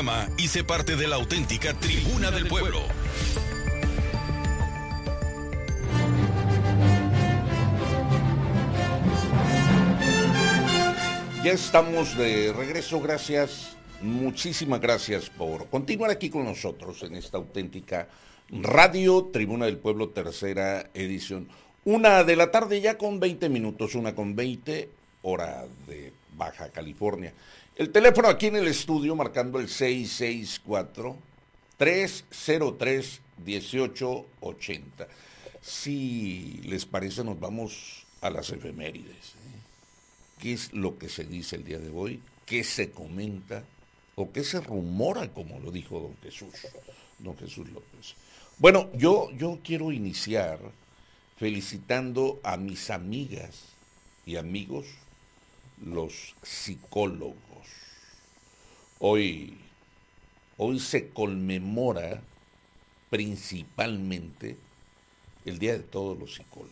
programa y sé parte de la auténtica Tribuna del Pueblo. Ya estamos de regreso, gracias, muchísimas gracias por continuar aquí con nosotros en esta auténtica Radio Tribuna del Pueblo, tercera edición. 1:00 ya con 20 minutos, 1:20, hora de Baja California. El teléfono aquí en el estudio marcando el 664-303-1880. Si les parece, nos vamos a las efemérides. ¿Qué es lo que se dice el día de hoy? ¿Qué se comenta? ¿O qué se rumora, como lo dijo don Jesús López? Bueno, yo quiero iniciar felicitando a mis amigas y amigos, los psicólogos. Hoy se conmemora principalmente el Día de todos los psicólogos.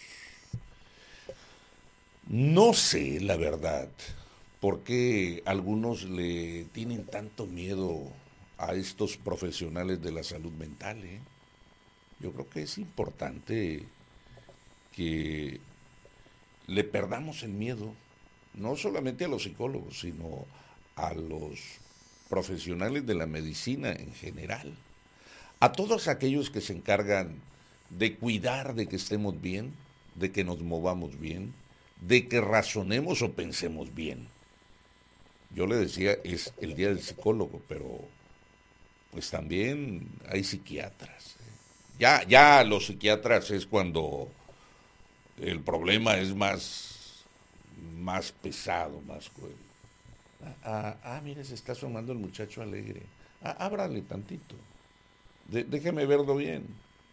No sé, la verdad, por qué algunos le tienen tanto miedo a estos profesionales de la salud mental, ¿eh? Yo creo que es importante que le perdamos el miedo, no solamente a los psicólogos, sino a los profesionales de la medicina en general, a todos aquellos que se encargan de cuidar de que estemos bien, de que nos movamos bien, de que razonemos o pensemos bien. Yo le decía, es el día del psicólogo, pero pues también hay psiquiatras. Ya los psiquiatras es cuando el problema es más pesado, más cruel. Mire, se está asomando el muchacho alegre. Ábrale tantito. Déjeme verlo bien.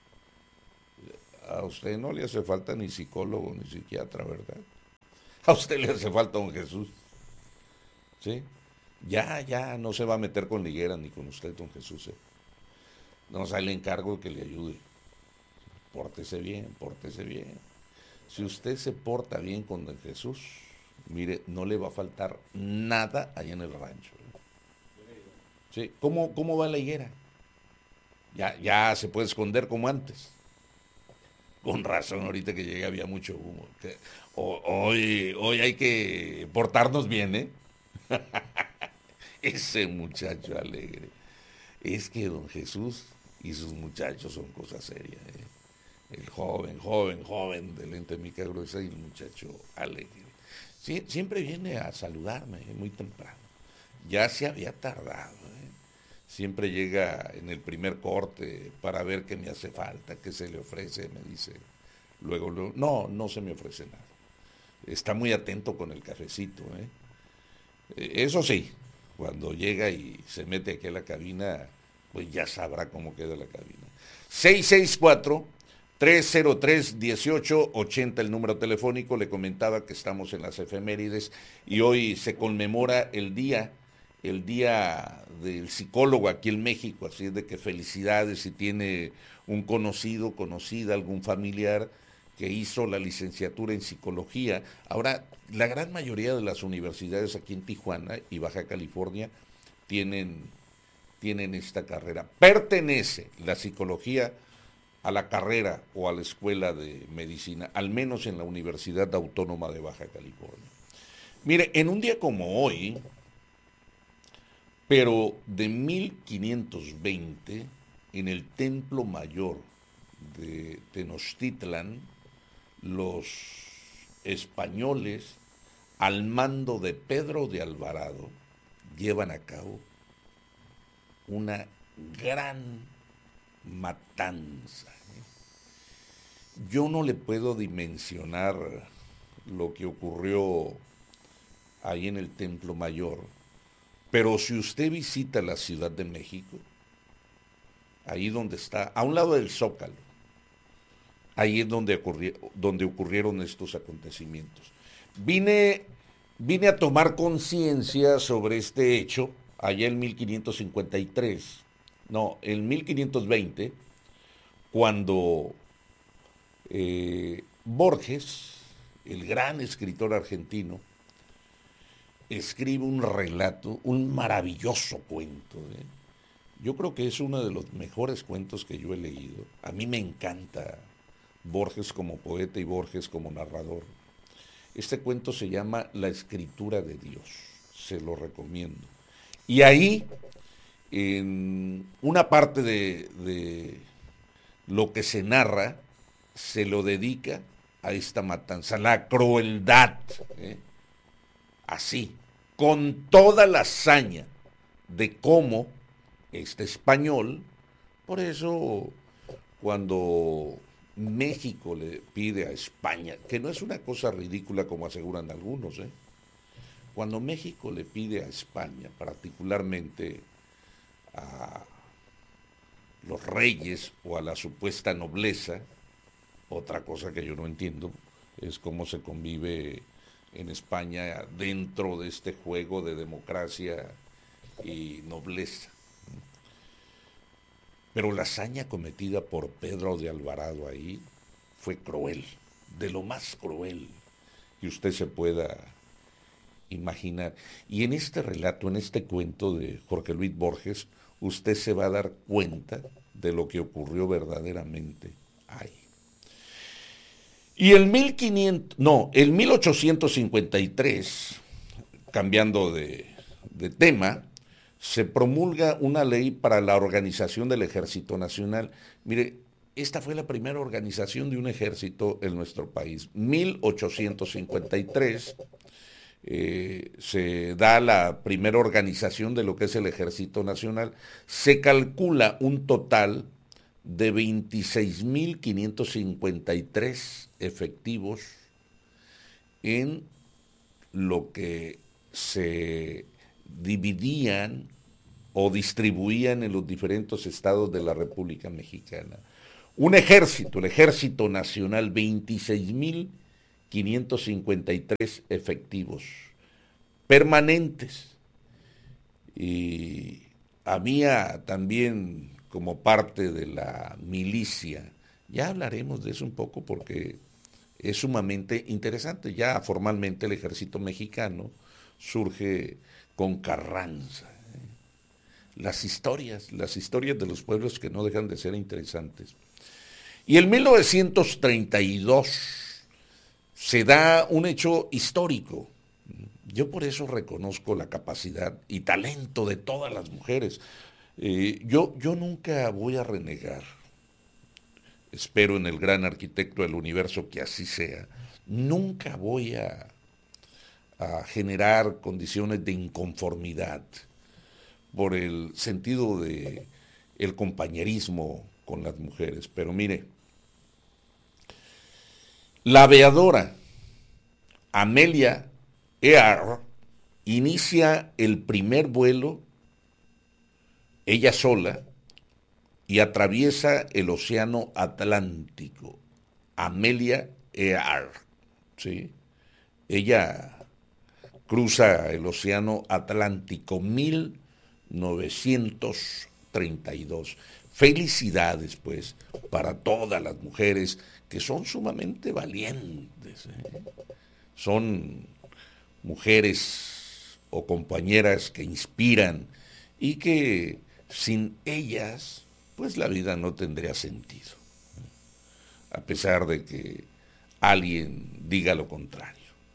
A usted no le hace falta ni psicólogo ni psiquiatra, ¿verdad? A usted le hace falta don Jesús. ¿Sí? Ya no se va a meter con ligueras ni con usted, don Jesús. No, ahí le encargo que le ayude. Pórtese bien, pórtese bien. Si usted se porta bien con don Jesús, mire, no le va a faltar nada allá en el rancho. ¿Sí? ¿Cómo va la higuera? Ya se puede esconder como antes. Con razón, ahorita que llegué había mucho humo. Hoy hay que portarnos bien, ¿eh? Ese muchacho alegre. Es que don Jesús y sus muchachos son cosas serias, ¿eh? El joven de lente mica gruesa y el muchacho alegre. Siempre viene a saludarme, muy temprano. Ya se había tardado, ¿eh? Siempre llega en el primer corte para ver qué me hace falta, qué se le ofrece, me dice. Luego, no se me ofrece nada. Está muy atento con el cafecito, ¿eh? Eso sí, cuando llega y se mete aquí a la cabina, pues ya sabrá cómo queda la cabina. 664-303-1880, el número telefónico. Le comentaba que estamos en las efemérides y hoy se conmemora el día del psicólogo aquí en México, así es de que felicidades si tiene un conocido, conocida, algún familiar que hizo la licenciatura en psicología. Ahora, la gran mayoría de las universidades aquí en Tijuana y Baja California tienen esta carrera. Pertenece la psicología a la carrera o a la escuela de medicina, al menos en la Universidad Autónoma de Baja California. Mire, en un día como hoy, pero de 1520, en el Templo Mayor de Tenochtitlan, los españoles, al mando de Pedro de Alvarado, llevan a cabo una gran matanza. Yo no le puedo dimensionar lo que ocurrió ahí en el Templo Mayor, pero si usted visita la Ciudad de México, ahí donde está, a un lado del Zócalo, ahí es donde ocurrieron estos acontecimientos. Vine a tomar conciencia sobre este hecho allá en 1520, cuando Borges, el gran escritor argentino, escribe un relato, un maravilloso cuento. Yo creo que es uno de los mejores cuentos que yo he leído. A mí me encanta Borges como poeta y Borges como narrador. Este cuento se llama La Escritura de Dios. Se lo recomiendo. Y ahí, en una parte de lo que se narra, se lo dedica a esta matanza, la crueldad, así, con toda la hazaña de cómo este español, por eso cuando México le pide a España, que no es una cosa ridícula como aseguran algunos, cuando México le pide a España, particularmente a los reyes o a la supuesta nobleza, otra cosa que yo no entiendo es cómo se convive en España dentro de este juego de democracia y nobleza. Pero la hazaña cometida por Pedro de Alvarado ahí fue cruel, de lo más cruel que usted se pueda imaginar. Y en este relato, en este cuento de Jorge Luis Borges, usted se va a dar cuenta de lo que ocurrió verdaderamente ahí. Y en 1853, cambiando de tema, se promulga una ley para la organización del Ejército Nacional. Mire, esta fue la primera organización de un ejército en nuestro país. 1853 se da la primera organización de lo que es el Ejército Nacional. Se calcula un total de 26.553 efectivos en lo que se dividían o distribuían en los diferentes estados de la República Mexicana. Un ejército, el Ejército Nacional, 26.553 efectivos permanentes. Y había también como parte de la milicia, ya hablaremos de eso un poco porque es sumamente interesante. Ya formalmente el ejército mexicano surge con Carranza. Las historias de los pueblos que no dejan de ser interesantes. Y en 1932 se da un hecho histórico. Yo por eso reconozco la capacidad y talento de todas las mujeres. Yo nunca voy a renegar, espero en el gran arquitecto del universo que así sea, nunca voy a generar condiciones de inconformidad por el sentido de el compañerismo con las mujeres. Pero mire, la aviadora Amelia Earhart inicia el primer vuelo ella sola y atraviesa el océano Atlántico. Amelia Earhart, ¿sí? Ella cruza el océano Atlántico, 1932. Felicidades, pues, para todas las mujeres que son sumamente valientes, Son mujeres o compañeras que inspiran y que sin ellas, pues la vida no tendría sentido, a pesar de que alguien diga lo contrario.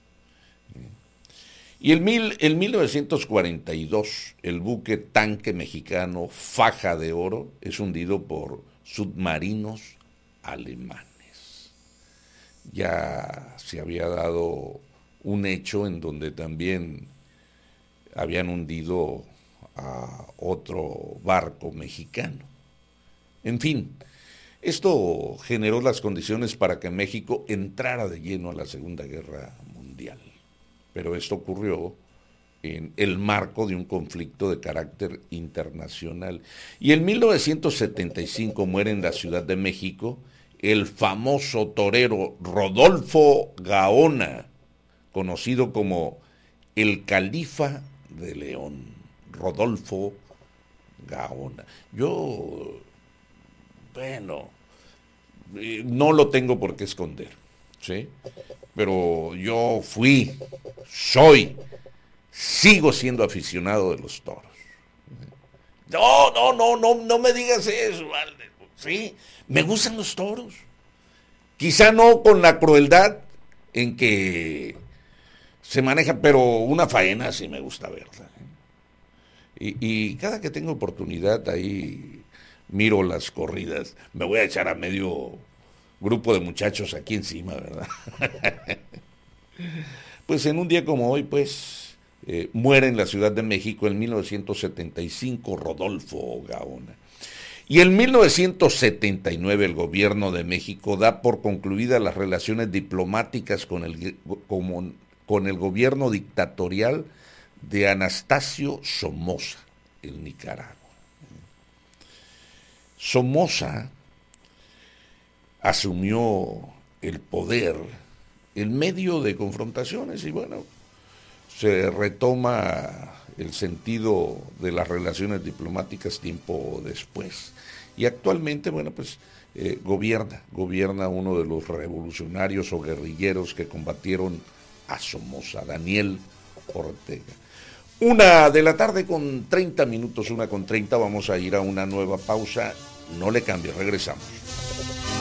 Y en 1942, el buque tanque mexicano Faja de Oro es hundido por submarinos alemanes. Ya se había dado un hecho en donde también habían hundido a otro barco mexicano. En fin, esto generó las condiciones para que México entrara de lleno a la Segunda Guerra Mundial. Pero esto ocurrió en el marco de un conflicto de carácter internacional. Y en 1975 muere en la Ciudad de México el famoso torero Rodolfo Gaona, conocido como el Califa de León. Rodolfo Gaona. Yo, bueno, no lo tengo por qué esconder, ¿sí? Pero yo soy, sigo siendo aficionado de los toros. No me digas eso, vale. Sí, me gustan los toros. Quizá no con la crueldad en que se maneja, pero una faena sí me gusta verla. Y cada que tengo oportunidad ahí miro las corridas. Me voy a echar a medio grupo de muchachos aquí encima, ¿verdad? Pues en un día como hoy, pues, muere en la Ciudad de México en 1975 Rodolfo Gaona. Y en 1979 el gobierno de México da por concluidas las relaciones diplomáticas con el gobierno dictatorial de Anastasio Somoza, en Nicaragua. Somoza asumió el poder en medio de confrontaciones y bueno, se retoma el sentido de las relaciones diplomáticas tiempo después. Y actualmente, bueno, pues gobierna uno de los revolucionarios o guerrilleros que combatieron a Somoza, Daniel Ortega. 1:00 con 30 minutos, 1:30, vamos a ir a una nueva pausa. No le cambie, regresamos.